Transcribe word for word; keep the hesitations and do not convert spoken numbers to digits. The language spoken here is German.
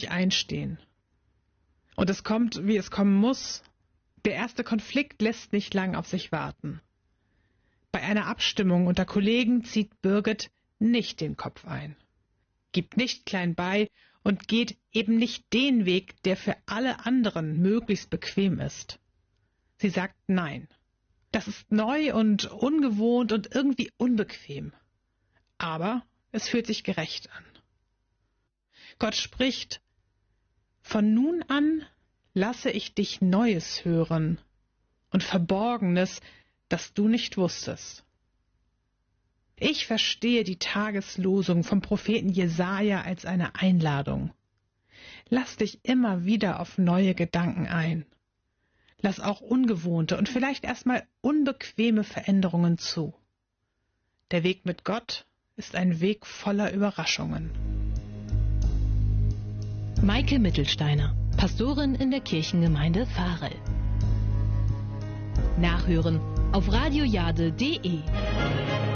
sich einstehen. Und es kommt, wie es kommen muss. Der erste Konflikt lässt nicht lang auf sich warten. Bei einer Abstimmung unter Kollegen zieht Birgit nicht den Kopf ein, gibt nicht klein bei und geht eben nicht den Weg, der für alle anderen möglichst bequem ist. Sie sagt Nein. Das ist neu und ungewohnt und irgendwie unbequem. Aber es fühlt sich gerecht an. Gott spricht: Von nun an lasse ich dich Neues hören und Verborgenes, das du nicht wusstest. Ich verstehe die Tageslosung vom Propheten Jesaja als eine Einladung. Lass dich immer wieder auf neue Gedanken ein. Lass auch ungewohnte und vielleicht erstmal unbequeme Veränderungen zu. Der Weg mit Gott ist ein Weg voller Überraschungen. Maike Mittelsteiner, Pastorin in der Kirchengemeinde Varel. Nachhören auf radiojade punkt de.